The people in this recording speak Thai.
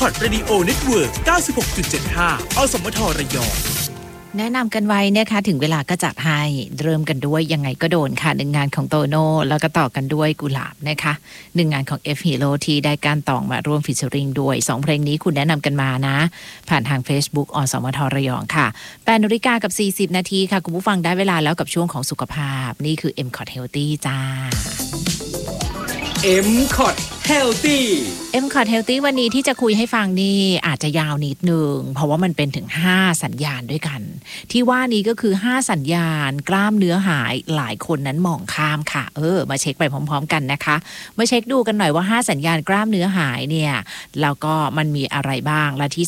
M-KOT Radio Network 96.75 อสมทระยองแนะนำกันไว้นะคะถึงเวลาก็จัดให้เริ่มกันด้วยยังไงก็โดนค่ะ1งานของโตโน่แล้วก็ต่อกันด้วยกุหลาบนะคะ1งานของ F Hero ที่ได้การตองมาร่วมฟีเจอริงด้วย2เพลงนี้คุณแนะนำกันมานะผ่านทาง Facebook อสมทระยองค่ะ 8:40 น.ค่ะคุณผู้ฟังได้เวลาแล้วกับช่วงของสุขภาพนี่คือ M-KOT Healthy จ้า M-KOT Healthy M-KOT Healthy วันนี้ที่จะคุยให้ฟังนี่อาจจะยาวนิดนึงเพราะว่ามันเป็นถึง5สัญญาณด้วยกันที่ว่านี้ก็คือ5สัญญาณกล้ามเนื้อหายหลายคนนั้นมองข้ามค่ะมาเช็คไปพร้อมๆกันนะคะมาเช็คดูกันหน่อยว่า5สัญญาณกล้ามเนื้อหายเนี่ยแล้วก็มันมีอะไรบ้างและที่